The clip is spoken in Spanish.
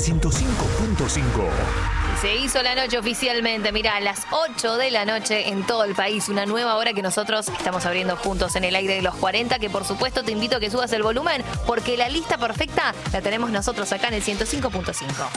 105.5. Se hizo la noche oficialmente, mirá, a las 8 de la noche en todo el país, una nueva hora que nosotros estamos abriendo juntos en el aire de los 40, que por supuesto te invito a que subas el volumen, porque la lista perfecta la tenemos nosotros acá en el 105.5.